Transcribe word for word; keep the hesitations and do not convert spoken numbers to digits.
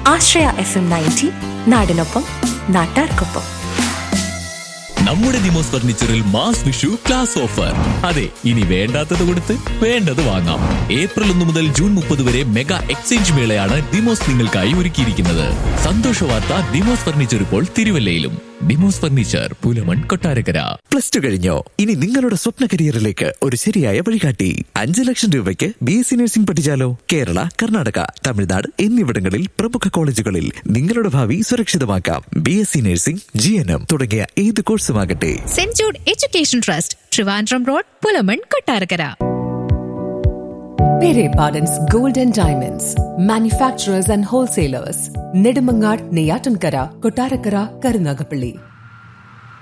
ആശ്രയ F M ninety, നാടിനൊപ്പം നാട്ടാർക്കൊപ്പം. നമ്മുടെ Demos ഫർണിച്ചറിൽ mass Vishu class offer. അതെ, ഇനി വേണ്ടാത്തത് കൊടുത്ത് വേണ്ടത് വാങ്ങാം. ഏപ്രിൽ ഒന്ന് മുതൽ ജൂൺ മുപ്പത് വരെ മെഗാ എക്സ്ചേഞ്ച് മേളയാണ് ദിമോസ് നിങ്ങൾക്കായി ഒരുക്കിയിരിക്കുന്നത്. സന്തോഷ വാർത്ത, ദിമോസ് ഫർണിച്ചർ ഇപ്പോൾ തിരുവല്ലയിലും. Demos furniture, Pulamon, Kottarakkara. Plus two കഴിഞ്ഞോ? ഇനി നിങ്ങളുടെ സ്വപ്ന കരിയറിലേക്ക് ഒരു ശരിയായ വഴികാട്ടി. അഞ്ച് ലക്ഷം രൂപയ്ക്ക് B S C nursing പഠിച്ചാലോ? Kerala, Karnataka, Tamil Nadu എന്നിവിടങ്ങളിൽ പ്രമുഖ കോളേജുകളിൽ നിങ്ങളുടെ ഭാവി സുരക്ഷിതമാക്കാം. B S C nursing, G N M തുടങ്ങിയ ഏത് കോഴ്സുമാകട്ടെ. Saint Jude education trust, Trivandrum road, Pulamon, Kottarakkara. Pere Pardon's Gold and Diamonds, manufacturers and wholesalers, Nedumangad, Neyatankara, Kottarakara, Karunagapalli.